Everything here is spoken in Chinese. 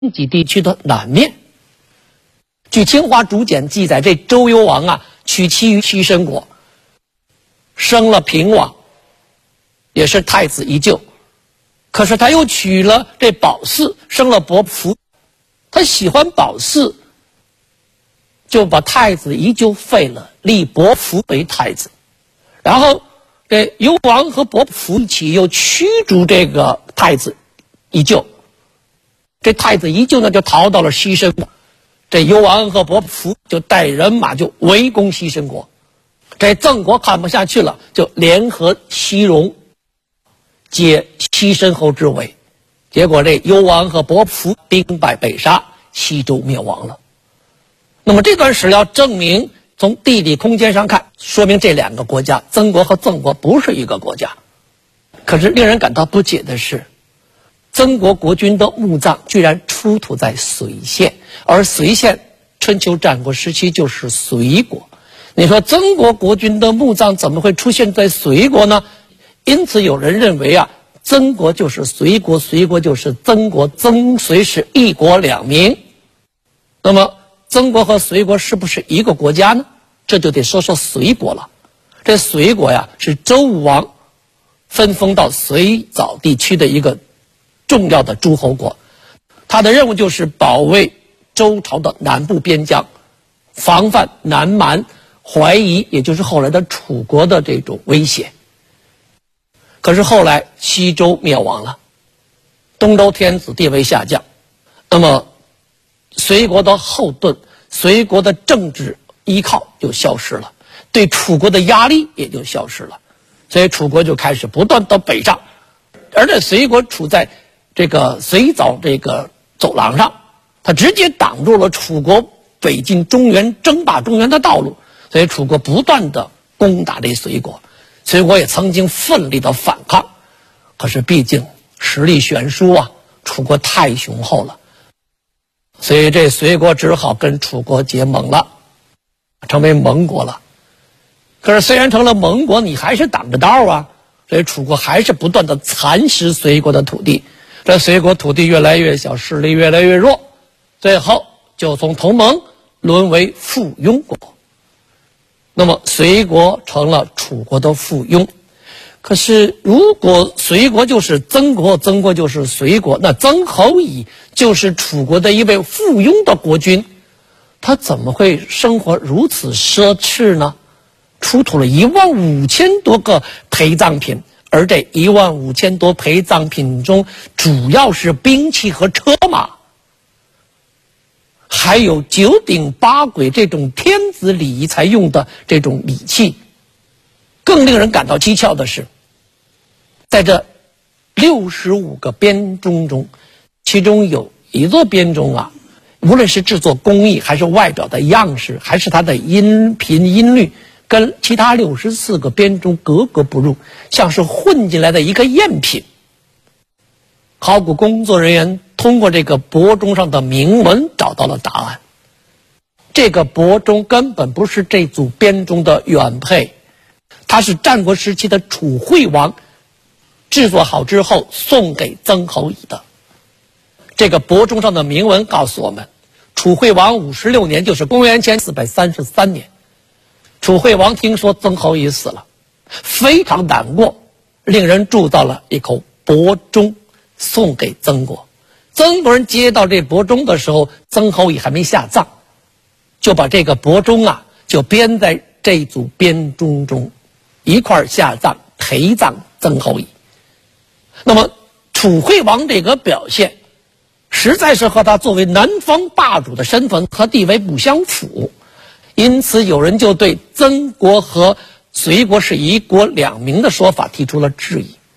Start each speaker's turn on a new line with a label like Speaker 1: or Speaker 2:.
Speaker 1: 济地区的南面。据清华竹简记载，这周幽王啊，娶妻于西申国，生了平王，也是太子宜臼。可是他又娶了这褒姒，生了伯服。他喜欢褒姒，就把太子宜臼废了，立伯服为太子。然后这幽王和伯服一起又驱逐这个太子宜臼。这太子宜臼呢就逃到了西申国，这幽王和伯服就带人马就围攻西申国。这郑国看不下去了，就联合西戎，解西申侯之围。结果这幽王和伯服兵败被杀，西周灭亡了。那么这段史料证明，从地理空间上看，说明这两个国家曾国和郑国不是一个国家。可是令人感到不解的是，曾国国君的墓葬居然出土在随县，而随县春秋战国时期就是随国。你说曾国国君的墓葬怎么会出现在随国呢？因此有人认为啊，曾国就是随国，随国就是曾国，曾随是一国两民。那么曾国和随国是不是一个国家呢？这就得说说随国了。这随国呀，是周武王分封到随枣地区的一个重要的诸侯国，他的任务就是保卫周朝的南部边疆，防范南蛮、淮夷，也就是后来的楚国的这种威胁。可是后来西周灭亡了，东周天子地位下降，那么随国的后盾、随国的政治依靠就消失了，对楚国的压力也就消失了，所以楚国就开始不断的北上，而且随国处在这个随枣这个走廊上，他直接挡住了楚国北进中原、争霸中原的道路，所以楚国不断的攻打这随国。随国也曾经奋力的反抗，可是毕竟实力悬殊啊，楚国太雄厚了，所以这随国只好跟楚国结盟了，成为盟国了。可是虽然成了盟国，你还是挡着道啊，所以楚国还是不断的蚕食随国的土地。这随国土地越来越小，势力越来越弱，最后就从同盟沦为附庸国。那么随国成了楚国的附庸。可是如果随国就是曾国，曾国就是随国，那曾侯乙就是楚国的一位附庸的国君，他怎么会生活如此奢侈呢？出土了15000多个陪葬品，而这15000多陪葬品中主要是兵器和车马，还有9鼎8簋这种天子礼仪才用的这种礼器。更令人感到蹊跷的是，在这65个编钟中，其中有一座编钟啊，无论是制作工艺，还是外表的样式，还是它的音频音律，跟其他64个编钟格格不入，像是混进来的一个赝品。考古工作人员通过这个帛钟上的铭文找到了答案。这个帛钟根本不是这组编钟的原配，它是战国时期的楚惠王制作好之后送给曾侯乙的。这个帛钟上的铭文告诉我们，楚惠王56年，就是公元前433年，楚惠王听说曾侯乙死了，非常难过，令人铸造了一口帛钟送给曾国。曾国人接到这帛钟的时候，曾侯乙还没下葬，就把这个帛钟啊就编在这组编钟中，一块下葬陪葬曾侯乙。那么楚惠王这个表现实在是和他作为南方霸主的身份和地位不相符，因此有人就对曾国和随国是一国两民的说法提出了质疑。